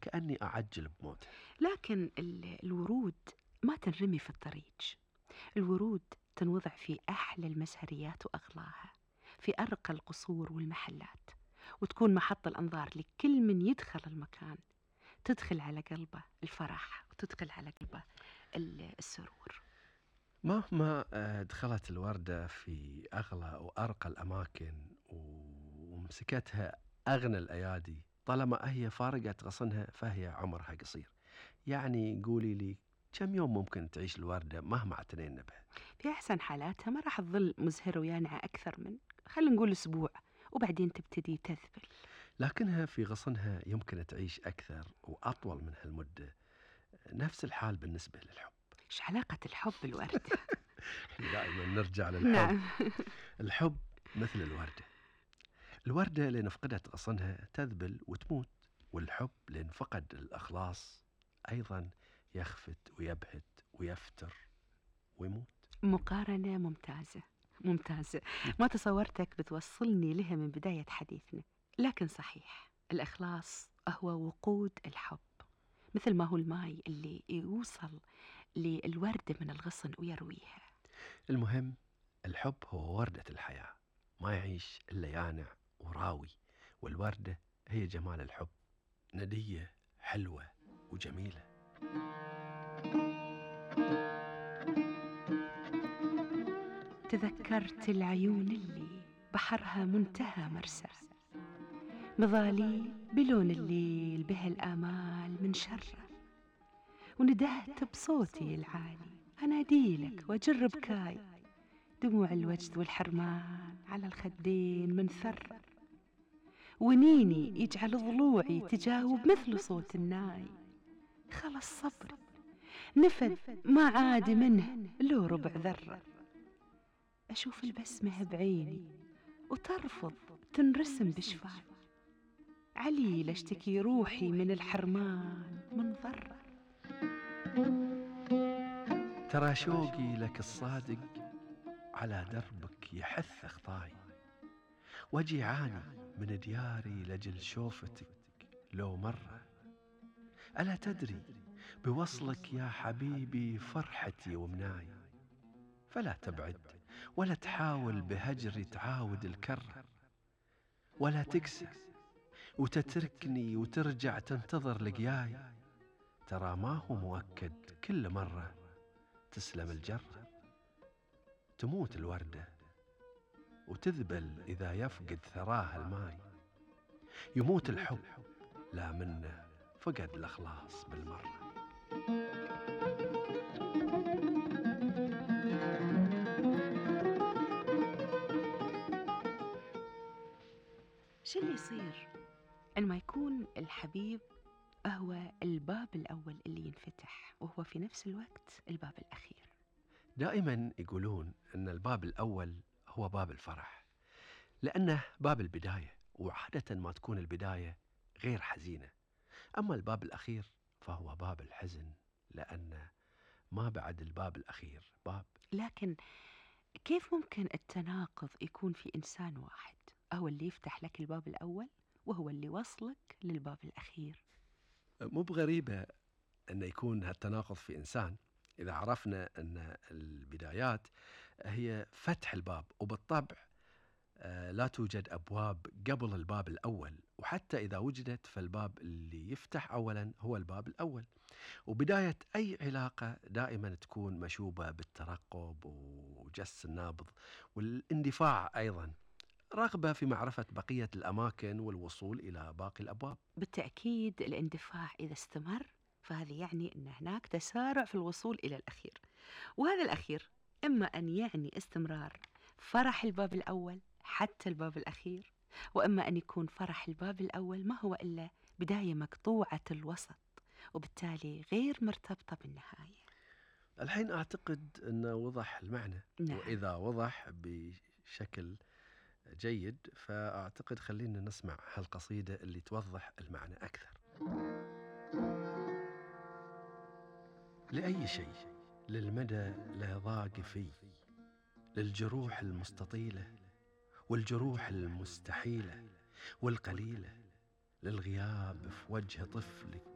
كأني أعجل بموته. لكن الورود ما تنرمي في الطريق، الورود تنوضع في أحلى المزهريات وأغلاها، في أرقى القصور والمحلات، وتكون محط الأنظار لكل من يدخل المكان. تدخل على قلبه الفرح وتدخل على قلبه السرور. مهما دخلت الوردة في أغلى وأرقى الأماكن ومسكتها أغنى الأيادي، طالما هي فارقة غصنها فهي عمرها قصير. يعني قولي لي كم يوم ممكن تعيش الوردة مهما اعتنينا بها؟ في أحسن حالاتها ما راح تظل مزهرة ويانعة أكثر من، خلينا نقول، أسبوع، وبعدين تبتدي تذبل. لكنها في غصنها يمكن تعيش أكثر وأطول من هالمدة. نفس الحال بالنسبة للحب. إيش علاقة الحب بالوردة؟ دائما نرجع للحب. نعم. الحب مثل الوردة. الوردة لين فقدت غصنها تذبل وتموت، والحب لين فقد الأخلاص أيضا يخفت ويبهت ويفتر ويموت. مقارنة ممتازة ممتازة، ما تصورتك بتوصلني لها من بداية حديثنا. لكن صحيح الإخلاص هو وقود الحب، مثل ما هو الماء اللي يوصل للوردة من الغصن ويرويها. المهم الحب هو وردة الحياة، ما يعيش إلا يانع وراوي. والوردة هي جمال الحب، ندية حلوة وجميلة. تذكرت العيون اللي بحرها منتهى مرسى، مظالي بلون الليل بها الآمال من شره، وندهت بصوتي العالي أناديلك وأجرب كاي، دموع الوجد والحرمان على الخدين من ثرة، ونيني يجعل ضلوعي تجاوب مثل صوت الناي. خلص صبري نفذ ما عاد منه لو ربع ذرة، أشوف البسمة بعيني وترفض تنرسم بشفاي، عليل أشتكي روحي من الحرمان من ضرة. ترى شوقي لك الصادق على دربك يحث أخطاي، وجي عاني من دياري لجل شوفتك لو مرة. ألا تدري بوصلك يا حبيبي فرحتي ومناي؟ فلا تبعد ولا تحاول بهجري تعاود الكرة، ولا تكسى وتتركني وترجع تنتظر لقياي. ترى ما هو مؤكد كل مرة تسلم الجرة. تموت الوردة وتذبل إذا يفقد ثراها الماي، يموت الحب لا منه فقد الأخلاص بالمرة. شو اللي يصير عندما يكون الحبيب هو الباب الأول اللي ينفتح وهو في نفس الوقت الباب الأخير؟ دائما يقولون أن الباب الأول هو باب الفرح، لأنه باب البداية، وعادة ما تكون البداية غير حزينة. أما الباب الأخير فهو باب الحزن، لأن ما بعد الباب الأخير باب. لكن كيف ممكن التناقض يكون في إنسان واحد هو اللي يفتح لك الباب الأول وهو اللي وصلك للباب الأخير؟ مو بغريبة أن يكون هالتناقض في إنسان إذا عرفنا أن البدايات هي فتح الباب، وبالطبع لا توجد أبواب قبل الباب الأول، وحتى إذا وجدت فالباب اللي يفتح أولا هو الباب الأول. وبداية أي علاقة دائما تكون مشوبة بالترقب وجس النابض والاندفاع، أيضا رغبة في معرفة بقية الأماكن والوصول إلى باقي الأبواب. بالتأكيد الاندفاع إذا استمر فهذا يعني أن هناك تسارع في الوصول إلى الأخير، وهذا الأخير إما أن يعني استمرار فرح الباب الأول حتى الباب الأخير، وإما أن يكون فرح الباب الأول ما هو إلا بداية مقطوعة الوسط وبالتالي غير مرتبطة بالنهاية. الحين أعتقد أنه وضح المعنى. نعم. وإذا وضح بشكل جيد فأعتقد خلينا نسمع هالقصيدة اللي توضح المعنى أكثر. لأي شيء للمدى لا ضاق فيه، للجروح المستطيلة والجروح المستحيلة والقليلة، للغياب في وجه طفلك